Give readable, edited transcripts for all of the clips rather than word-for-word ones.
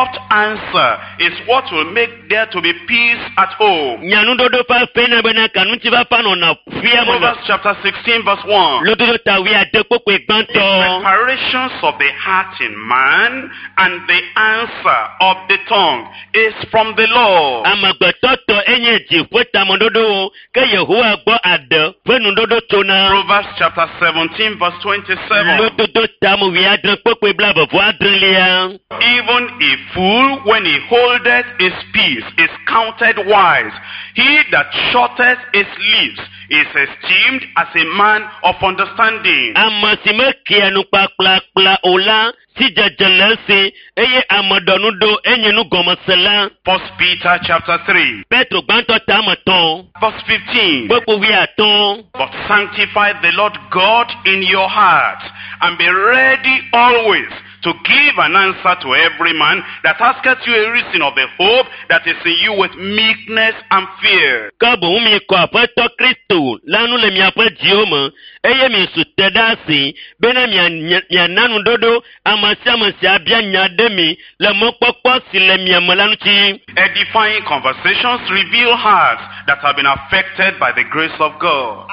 short answer is what will make there to be peace at home. Proverbs chapter 16 verse 1. The preparations of the heart in man and the answer of the tongue is from the Lord. Proverbs chapter 17 verse 27. Even a fool, when he holdeth his peace, is counted wise. He that shutteth his lips is esteemed as a man of understanding. First Peter chapter 3 verse 15. But sanctify the Lord God in your heart, and be ready always to give an answer to every man that asketh you a reason of the hope that is in you with meekness and fear. Edifying conversations reveal hearts that have been affected by the grace of God.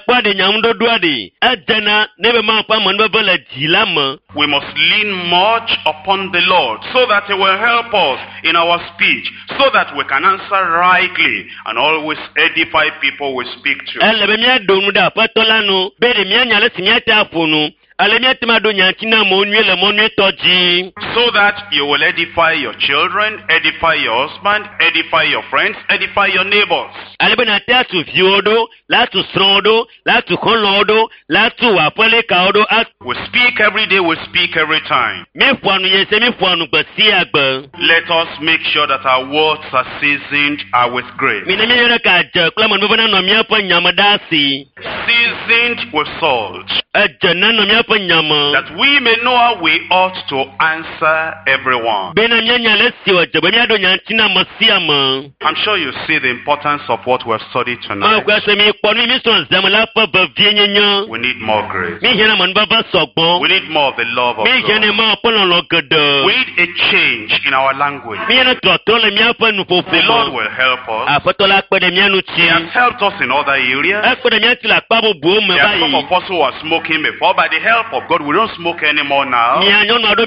We must lean much upon the Lord so that He will help us in our speech, so that we can answer rightly and always edify people we speak to. So that you will edify your children, edify your husband, edify your friends, edify your neighbors. We speak every day, we speak every time. Let us make sure that our words are seasoned with grace. Seasoned with salt. That we may know how we ought to answer everyone. I'm sure you see the importance of what we have studied tonight. We need more grace. We need more of the love of God. We need a change in our language. The Lord will help us. He has helped us in other areas. There are some of us who are smoking before. By the help of God, we don't smoke anymore now. Some of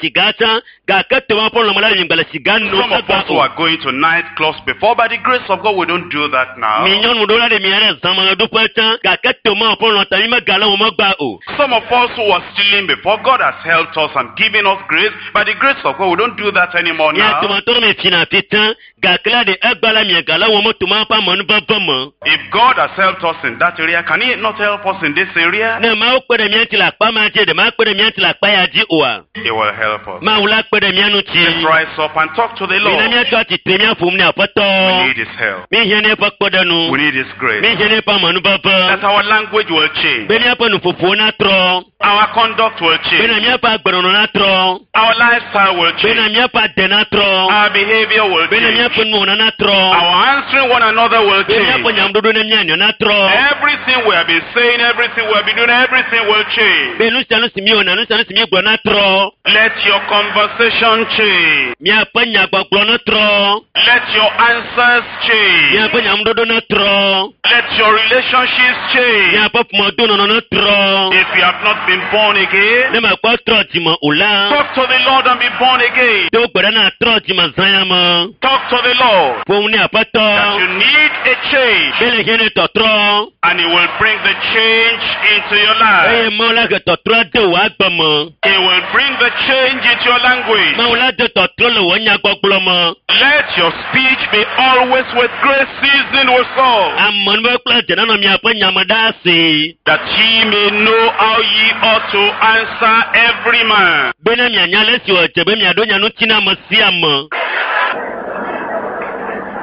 us who are going to nightclubs before. By the grace of God, we don't do that now. Some of us who are stealing before, God has helped us and given us grace. By the grace of God, we don't do that anymore now. If God has helped us in that area, can He not help us in this area? He will help us. Let's rise up and talk to the Lord. We need His help. We need His grace. That our language will change. Our conduct will change. Our lifestyle will change. Our behavior will change. Our answering one another will change. Everything we have been saying, everything we have been doing, everything will change. Let your conversation change. Let your answers change. Let your relationships change. If you have not been born again, talk to the Lord and be born again. Talk to the Lord that you need a change, and He will bring the change into your life. He will bring the change into your language. Let your speech be always with grace seasoned with salt, that ye may know how ye ought to answer every man.